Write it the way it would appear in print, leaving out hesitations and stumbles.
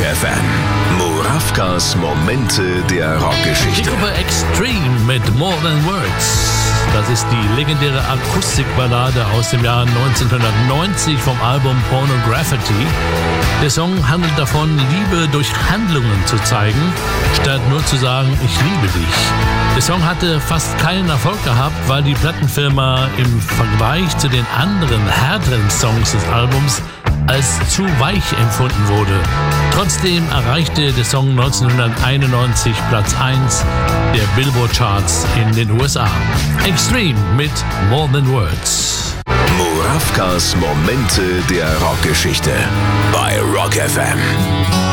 FM. Murawkas Momente der Rockgeschichte. Die Gruppe Extreme mit More Than Words. Das ist die legendäre Akustikballade aus dem Jahr 1990 vom Album Pornography. Der Song handelt davon, Liebe durch Handlungen zu zeigen, statt nur zu sagen, ich liebe dich. Der Song hatte fast keinen Erfolg gehabt, weil die Plattenfirma im Vergleich zu den anderen härteren Songs des Albums als zu weich empfunden wurde. Trotzdem erreichte der Song 1991 Platz 1 der Billboard-Charts in den USA. Extreme mit More Than Words. Murawkas Momente der Rockgeschichte bei Rock FM.